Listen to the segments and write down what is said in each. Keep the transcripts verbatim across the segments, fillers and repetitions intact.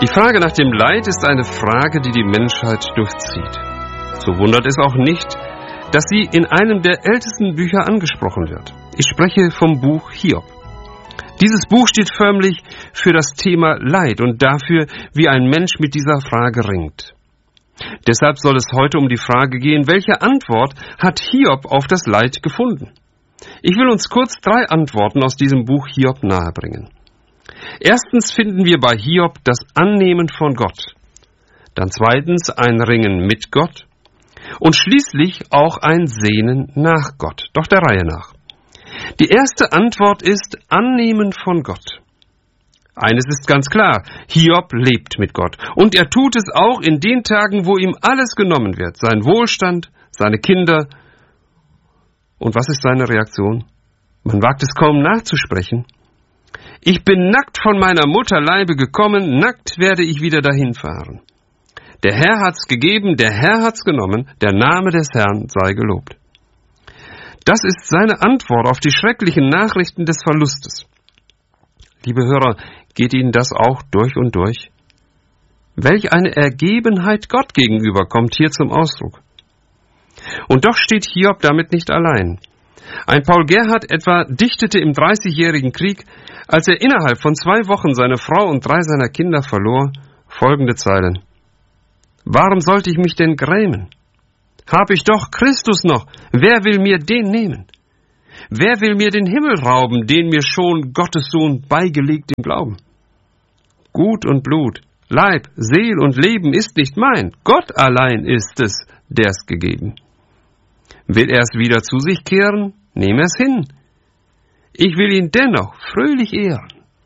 Die Frage nach dem Leid ist eine Frage, die die Menschheit durchzieht. So wundert es auch nicht, dass sie in einem der ältesten Bücher angesprochen wird. Ich spreche vom Buch Hiob. Dieses Buch steht förmlich für das Thema Leid und dafür, wie ein Mensch mit dieser Frage ringt. Deshalb soll es heute um die Frage gehen, welche Antwort hat Hiob auf das Leid gefunden? Ich will uns kurz drei Antworten aus diesem Buch Hiob nahebringen. Erstens finden wir bei Hiob das Annehmen von Gott. Dann zweitens ein Ringen mit Gott. Und schließlich auch ein Sehnen nach Gott. Doch der Reihe nach. Die erste Antwort ist Annehmen von Gott. Eines ist ganz klar, Hiob lebt mit Gott. Und er tut es auch in den Tagen, wo ihm alles genommen wird. Sein Wohlstand, seine Kinder. Und was ist seine Reaktion? Man wagt es kaum nachzusprechen. Ich bin nackt von meiner Mutterleibe gekommen, nackt werde ich wieder dahin fahren. Der Herr hat's gegeben, der Herr hat's genommen, der Name des Herrn sei gelobt. Das ist seine Antwort auf die schrecklichen Nachrichten des Verlustes. Liebe Hörer, geht Ihnen das auch durch und durch? Welch eine Ergebenheit Gott gegenüber kommt hier zum Ausdruck. Und doch steht Hiob damit nicht allein. Ein Paul Gerhardt etwa dichtete im Dreißigjährigen Krieg, als er innerhalb von zwei Wochen seine Frau und drei seiner Kinder verlor, folgende Zeilen. Warum sollte ich mich denn grämen? Hab ich doch Christus noch, wer will mir den nehmen? Wer will mir den Himmel rauben, den mir schon Gottes Sohn beigelegt im Glauben? Gut und Blut, Leib, Seel und Leben ist nicht mein, Gott allein ist es, der's gegeben. Will er es wieder zu sich kehren, nehm er's hin. Ich will ihn dennoch fröhlich ehren.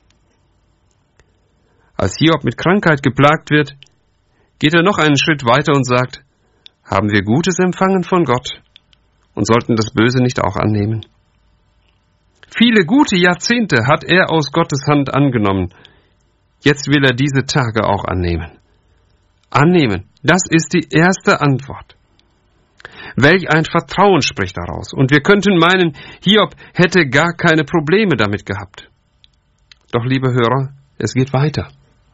Als Hiob mit Krankheit geplagt wird, geht er noch einen Schritt weiter und sagt, haben wir Gutes empfangen von Gott und sollten das Böse nicht auch annehmen? Viele gute Jahrzehnte hat er aus Gottes Hand angenommen. Jetzt will er diese Tage auch annehmen. Annehmen, das ist die erste Antwort. Welch ein Vertrauen spricht daraus. Und wir könnten meinen, Hiob hätte gar keine Probleme damit gehabt. Doch, liebe Hörer, es geht weiter.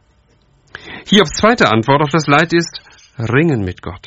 Hiobs zweite Antwort auf das Leid ist Ringen mit Gott.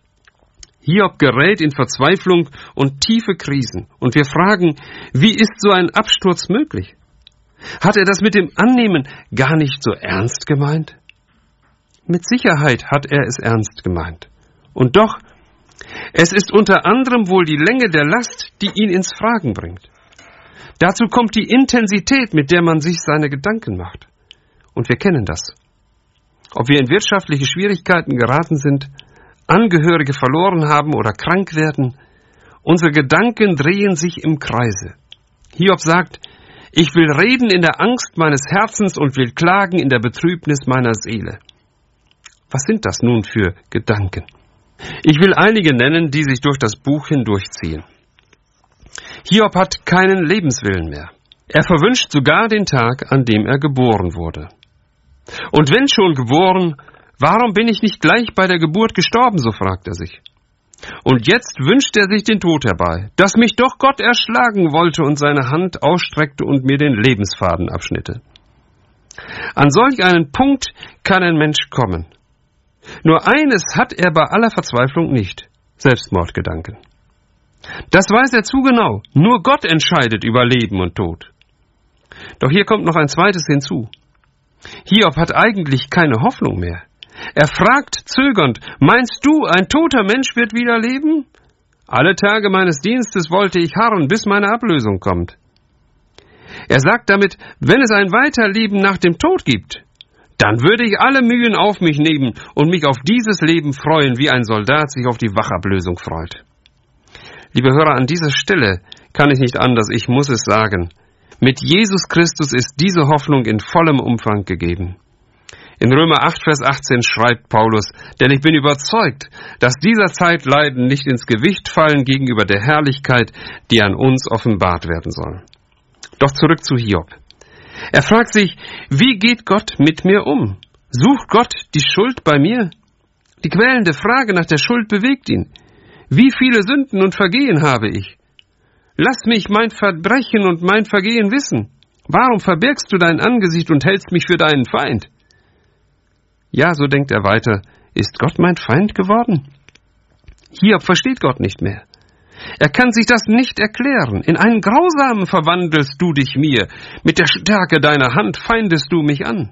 Hiob gerät in Verzweiflung und tiefe Krisen. Und wir fragen, wie ist so ein Absturz möglich? Hat er das mit dem Annehmen gar nicht so ernst gemeint? Mit Sicherheit hat er es ernst gemeint. Und doch, es ist unter anderem wohl die Länge der Last, die ihn ins Fragen bringt. Dazu kommt die Intensität, mit der man sich seine Gedanken macht. Und wir kennen das. Ob wir in wirtschaftliche Schwierigkeiten geraten sind, Angehörige verloren haben oder krank werden, unsere Gedanken drehen sich im Kreise. Hiob sagt, ich will reden in der Angst meines Herzens und will klagen in der Betrübnis meiner Seele. Was sind das nun für Gedanken? Ich will einige nennen, die sich durch das Buch hindurchziehen. Hiob hat keinen Lebenswillen mehr. Er verwünscht sogar den Tag, an dem er geboren wurde. Und wenn schon geboren, warum bin ich nicht gleich bei der Geburt gestorben, so fragt er sich. Und jetzt wünscht er sich den Tod herbei, dass mich doch Gott erschlagen wollte und seine Hand ausstreckte und mir den Lebensfaden abschnitte. An solch einen Punkt kann ein Mensch kommen. Nur eines hat er bei aller Verzweiflung nicht, Selbstmordgedanken. Das weiß er zu genau, nur Gott entscheidet über Leben und Tod. Doch hier kommt noch ein zweites hinzu. Hiob hat eigentlich keine Hoffnung mehr. Er fragt zögernd, meinst du, ein toter Mensch wird wieder leben? Alle Tage meines Dienstes wollte ich harren, bis meine Ablösung kommt. Er sagt damit, wenn es ein Weiterleben nach dem Tod gibt, dann würde ich alle Mühen auf mich nehmen und mich auf dieses Leben freuen, wie ein Soldat sich auf die Wachablösung freut. Liebe Hörer, an dieser Stelle kann ich nicht anders, ich muss es sagen. Mit Jesus Christus ist diese Hoffnung in vollem Umfang gegeben. In Römer acht, Vers achtzehn schreibt Paulus, denn ich bin überzeugt, dass dieser Zeitleiden nicht ins Gewicht fallen gegenüber der Herrlichkeit, die an uns offenbart werden soll. Doch zurück zu Hiob. Er fragt sich, wie geht Gott mit mir um? Sucht Gott die Schuld bei mir? Die quälende Frage nach der Schuld bewegt ihn. Wie viele Sünden und Vergehen habe ich? Lass mich mein Verbrechen und mein Vergehen wissen. Warum verbirgst du dein Angesicht und hältst mich für deinen Feind? Ja, so denkt er weiter, ist Gott mein Feind geworden? Hiob versteht Gott nicht mehr. Er kann sich das nicht erklären. In einen Grausamen verwandelst du dich mir. Mit der Stärke deiner Hand feindest du mich an.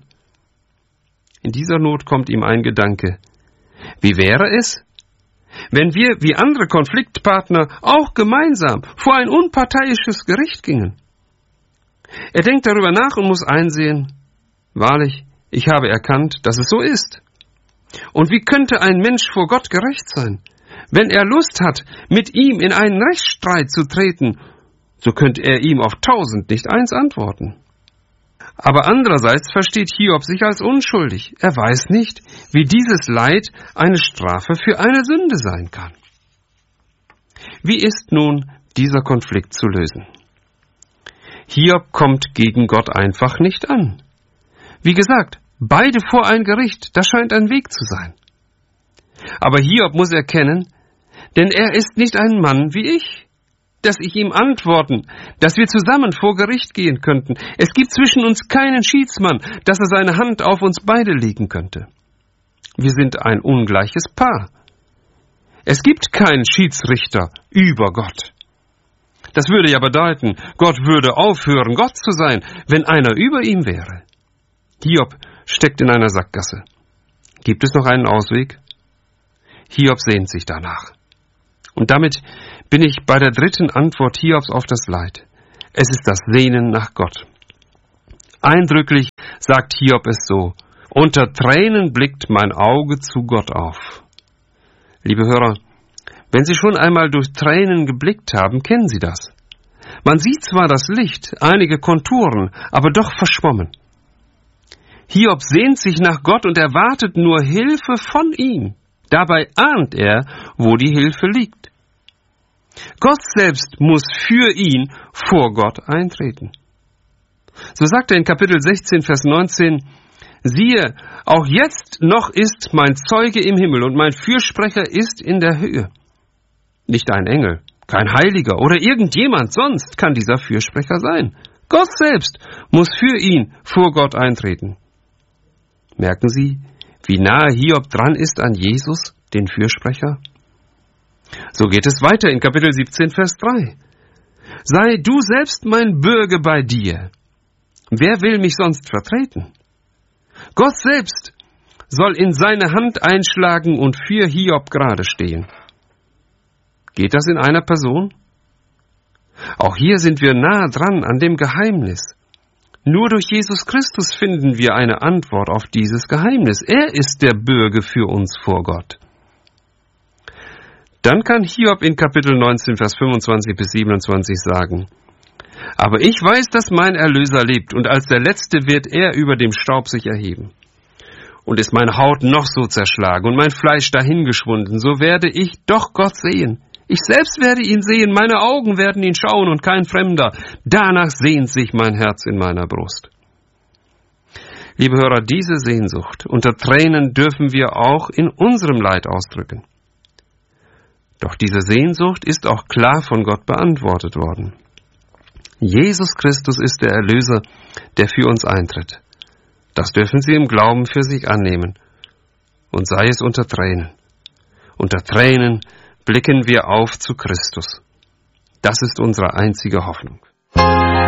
In dieser Not kommt ihm ein Gedanke. Wie wäre es, wenn wir wie andere Konfliktpartner auch gemeinsam vor ein unparteiisches Gericht gingen? Er denkt darüber nach und muss einsehen, wahrlich, ich habe erkannt, dass es so ist. Und wie könnte ein Mensch vor Gott gerecht sein? Wenn er Lust hat, mit ihm in einen Rechtsstreit zu treten, so könnte er ihm auf tausend nicht eins antworten. Aber andererseits versteht Hiob sich als unschuldig. Er weiß nicht, wie dieses Leid eine Strafe für eine Sünde sein kann. Wie ist nun dieser Konflikt zu lösen? Hiob kommt gegen Gott einfach nicht an. Wie gesagt, beide vor ein Gericht, das scheint ein Weg zu sein. Aber Hiob muss erkennen, denn er ist nicht ein Mann wie ich, dass ich ihm antworten, dass wir zusammen vor Gericht gehen könnten. Es gibt zwischen uns keinen Schiedsmann, dass er seine Hand auf uns beide legen könnte. Wir sind ein ungleiches Paar. Es gibt keinen Schiedsrichter über Gott. Das würde ja bedeuten, Gott würde aufhören, Gott zu sein, wenn einer über ihm wäre. Hiob steckt in einer Sackgasse. Gibt es noch einen Ausweg? Hiob sehnt sich danach. Und damit bin ich bei der dritten Antwort Hiobs auf das Leid. Es ist das Sehnen nach Gott. Eindrücklich sagt Hiob es so: Unter Tränen blickt mein Auge zu Gott auf. Liebe Hörer, wenn Sie schon einmal durch Tränen geblickt haben, kennen Sie das. Man sieht zwar das Licht, einige Konturen, aber doch verschwommen. Hiob sehnt sich nach Gott und erwartet nur Hilfe von ihm. Dabei ahnt er, wo die Hilfe liegt. Gott selbst muss für ihn vor Gott eintreten. So sagt er in Kapitel sechzehn, Vers neunzehn, siehe, auch jetzt noch ist mein Zeuge im Himmel und mein Fürsprecher ist in der Höhe. Nicht ein Engel, kein Heiliger oder irgendjemand sonst kann dieser Fürsprecher sein. Gott selbst muss für ihn vor Gott eintreten. Merken Sie, wie nahe Hiob dran ist an Jesus, den Fürsprecher? So geht es weiter in Kapitel siebzehn, Vers drei. Sei du selbst mein Bürge bei dir. Wer will mich sonst vertreten? Gott selbst soll in seine Hand einschlagen und für Hiob gerade stehen. Geht das in einer Person? Auch hier sind wir nahe dran an dem Geheimnis. Nur durch Jesus Christus finden wir eine Antwort auf dieses Geheimnis. Er ist der Bürge für uns vor Gott. Dann kann Hiob in Kapitel neunzehn, Vers fünfundzwanzig bis siebenundzwanzig sagen, aber ich weiß, dass mein Erlöser lebt, und als der Letzte wird er über dem Staub sich erheben. Und ist meine Haut noch so zerschlagen und mein Fleisch dahingeschwunden, so werde ich doch Gott sehen. Ich selbst werde ihn sehen, meine Augen werden ihn schauen und kein Fremder. Danach sehnt sich mein Herz in meiner Brust. Liebe Hörer, diese Sehnsucht unter Tränen dürfen wir auch in unserem Leid ausdrücken. Doch diese Sehnsucht ist auch klar von Gott beantwortet worden. Jesus Christus ist der Erlöser, der für uns eintritt. Das dürfen Sie im Glauben für sich annehmen. Und sei es unter Tränen. Unter Tränen blicken wir auf zu Christus. Das ist unsere einzige Hoffnung.